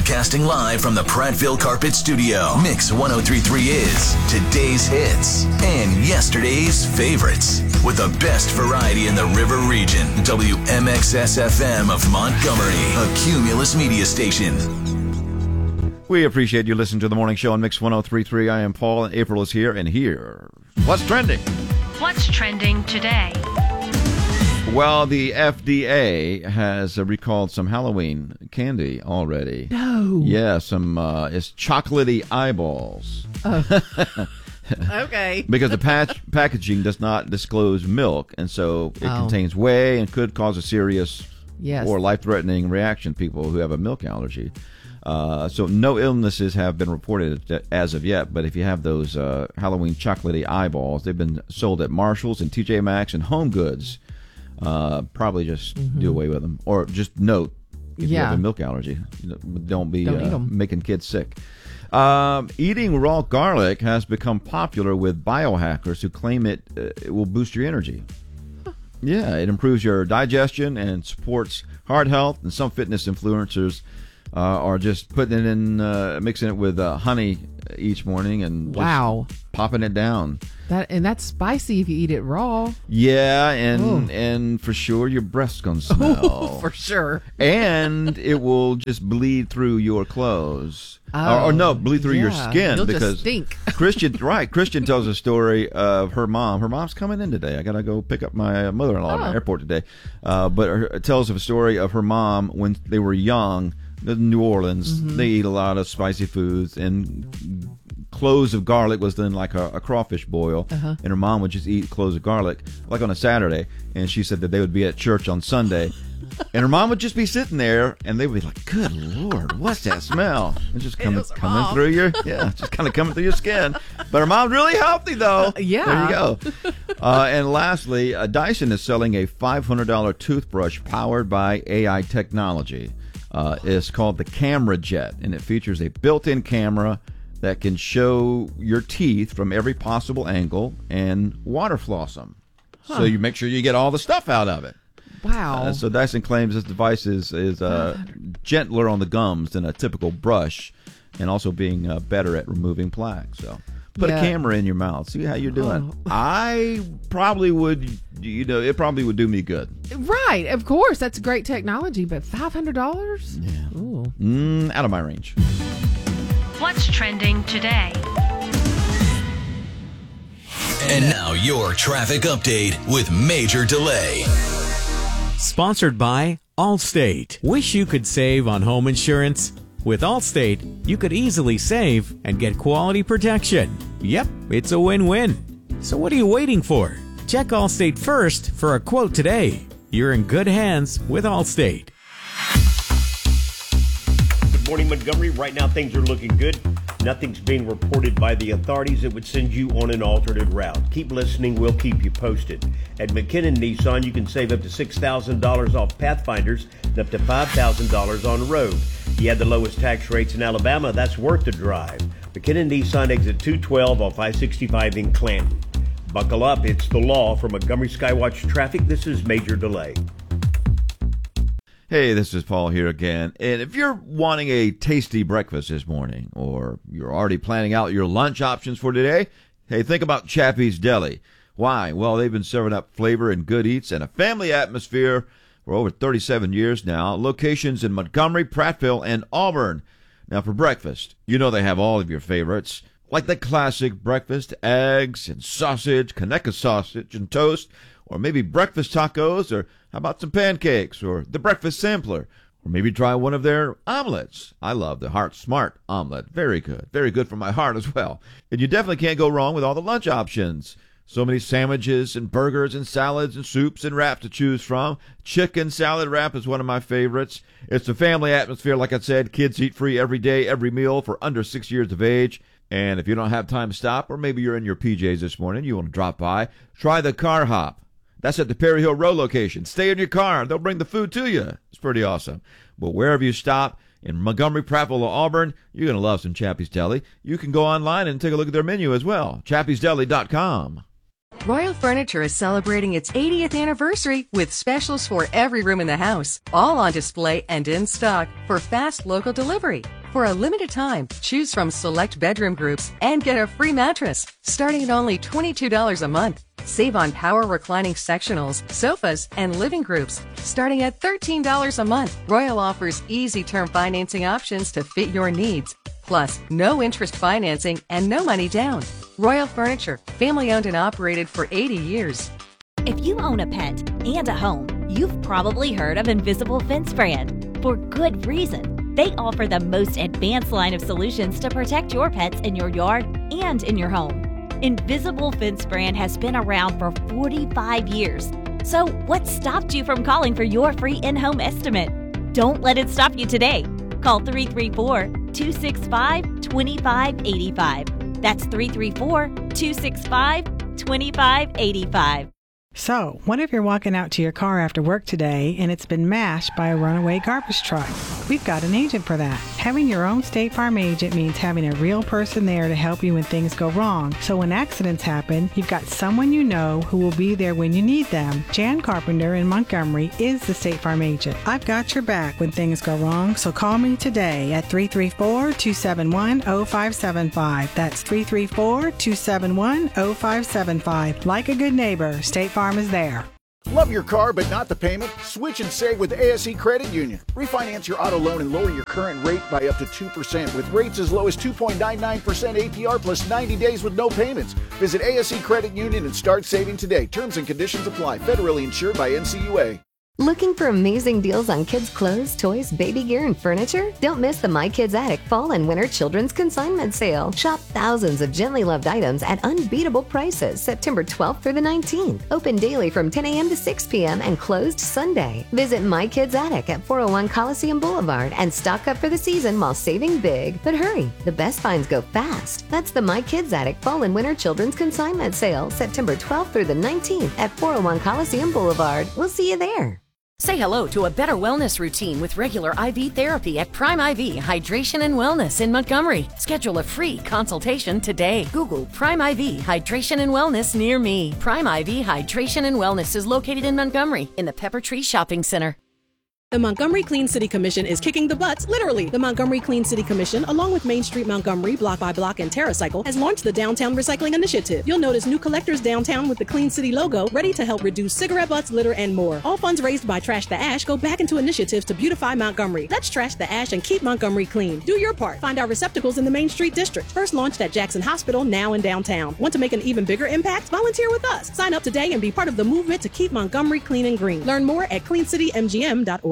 Broadcasting live from the Prattville Carpet Studio. Mix 1033 is today's hits and yesterday's favorites. With the best variety in the River region. WMXS-FM of Montgomery, a Cumulus media station. We appreciate you listening to the morning show on Mix 1033. I am Paul, and April is here, and here. What's trending? What's trending today? Well, the FDA has recalled some Halloween candy already. No. Yeah, some it's chocolatey eyeballs. Oh. Okay. Because the packaging does not disclose milk, and so it contains whey and could cause a serious or life-threatening reaction to people who have a milk allergy. So no illnesses have been reported as of yet, but if you have those Halloween chocolatey eyeballs, they've been sold at Marshall's and TJ Maxx and Home Goods. Probably just do away with them, or just note if you have a milk allergy, don't be making kids sick. Eating raw garlic has become popular with biohackers who claim it will boost your energy. Yeah, it improves your digestion and supports heart health, and some fitness influencers are just putting it in, mixing it with honey each morning and just popping it down. That's spicy if you eat it raw. Yeah, and for sure your breast's gonna smell. For sure. And it will just bleed through your clothes. Bleed through your skin. You'll because just stink. Christian tells a story of her mom. Her mom's coming in today. I gotta go pick up my mother-in-law at the airport today. But tells a story of her mom when they were young. In New Orleans, they eat a lot of spicy foods, and cloves of garlic was then like a crawfish boil, and her mom would just eat cloves of garlic like on a Saturday, and she said that they would be at church on Sunday, and her mom would just be sitting there, and they would be like, "Good Lord, what's that smell?" It's just coming through just kind of coming through your skin. But her mom's really healthy though. Yeah, there you go. And lastly, Dyson is selling a $500 toothbrush powered by AI technology. It's called the Camera Jet, and it features a built-in camera that can show your teeth from every possible angle and water floss them. So you make sure you get all the stuff out of it. Wow. So Dyson claims this device is gentler on the gums than a typical brush, and also being better at removing plaque. So put a camera in your mouth. See how you're doing. I probably would, it probably would do me good. Right. Of course. That's great technology, but $500? Yeah. Ooh. Out of my range. What's trending today? And now your traffic update with Major Delay. Sponsored by Allstate. Wish you could save on home insurance? With Allstate, you could easily save and get quality protection. Yep, it's a win-win. So what are you waiting for? Check Allstate first for a quote today. You're in good hands with Allstate. Good morning, Montgomery. Right now, things are looking good. Nothing's being reported by the authorities that would send you on an alternate route. Keep listening. We'll keep you posted. At McKinnon Nissan, you can save up to $6,000 off Pathfinders and up to $5,000 on road. You have the lowest tax rates in Alabama. That's worth the drive. McKinnon Nissan exit 212 off I-65 in Clanton. Buckle up. It's the law. For Montgomery Skywatch Traffic, this is Major Delay. Hey, this is Paul here again. And if you're wanting a tasty breakfast this morning, or you're already planning out your lunch options for today, hey, think about Chappie's Deli. Why? Well, they've been serving up flavor and good eats and a family atmosphere for over 37 years now. Locations in Montgomery, Prattville, and Auburn. Now, for breakfast, they have all of your favorites, like the classic breakfast, eggs and sausage, Conecuh sausage and toast, or maybe breakfast tacos, or how about some pancakes, or the breakfast sampler, or maybe try one of their omelets. I love the Heart Smart omelet. Very good for my heart as well. And you definitely can't go wrong with all the lunch options. So many sandwiches and burgers and salads and soups and wraps to choose from. Chicken salad wrap is one of my favorites. It's a family atmosphere, like I said. Kids eat free every day, every meal for under 6 years of age. And if you don't have time to stop, or maybe you're in your PJs this morning, you want to drop by, try the Car Hop. That's at the Perry Hill Road location. Stay in your car. They'll bring the food to you. It's pretty awesome. But wherever you stop, in Montgomery, Prattville, or Auburn, you're going to love some Chappie's Deli. You can go online and take a look at their menu as well. ChappiesDeli.com. Royal Furniture is celebrating its 80th anniversary with specials for every room in the house, all on display and in stock for fast local delivery. For a limited time, choose from select bedroom groups and get a free mattress, starting at only $22 a month. Save on power reclining sectionals, sofas, and living groups, starting at $13 a month. Royal offers easy term financing options to fit your needs. Plus, no interest financing and no money down. Royal Furniture, family owned and operated for 80 years. If you own a pet and a home, you've probably heard of Invisible Fence Brand. For good reason. They offer the most advanced line of solutions to protect your pets in your yard and in your home. Invisible Fence Brand has been around for 45 years. So what stopped you from calling for your free in-home estimate? Don't let it stop you today. Call 334-265-2585. That's 334-265-2585. So, what if you're walking out to your car after work today and it's been mashed by a runaway garbage truck? We've got an agent for that. Having your own State Farm agent means having a real person there to help you when things go wrong. So when accidents happen, you've got someone you know who will be there when you need them. Jan Carpenter in Montgomery is the State Farm agent. I've got your back when things go wrong, so call me today at 334-271-0575. That's 334-271-0575. Like a good neighbor, State Farm is there. Love your car but not the payment? Switch and save with ASE Credit Union. Refinance your auto loan and lower your current rate by up to 2% with rates as low as 2.99% APR plus 90 days with no payments. Visit ASE Credit Union and start saving today. Terms and conditions apply. Federally insured by NCUA. Looking for amazing deals on kids' clothes, toys, baby gear, and furniture? Don't miss the My Kids Attic Fall and Winter Children's Consignment Sale. Shop thousands of gently loved items at unbeatable prices September 12th through the 19th. Open daily from 10 a.m. to 6 p.m. and closed Sunday. Visit My Kids Attic at 401 Coliseum Boulevard and stock up for the season while saving big. But hurry, the best finds go fast. That's the My Kids Attic Fall and Winter Children's Consignment Sale September 12th through the 19th at 401 Coliseum Boulevard. We'll see you there. Say hello to a better wellness routine with regular IV therapy at Prime IV Hydration and Wellness in Montgomery. Schedule a free consultation today. Google Prime IV Hydration and Wellness near me. Prime IV Hydration and Wellness is located in Montgomery in the Pepper Tree Shopping Center. The Montgomery Clean City Commission is kicking the butts, literally. The Montgomery Clean City Commission, along with Main Street Montgomery, Block by Block, and TerraCycle, has launched the Downtown Recycling Initiative. You'll notice new collectors downtown with the Clean City logo, ready to help reduce cigarette butts, litter, and more. All funds raised by Trash the Ash go back into initiatives to beautify Montgomery. Let's trash the ash and keep Montgomery clean. Do your part. Find our receptacles in the Main Street District. First launched at Jackson Hospital, now in downtown. Want to make an even bigger impact? Volunteer with us. Sign up today and be part of the movement to keep Montgomery clean and green. Learn more at cleancitymgm.org.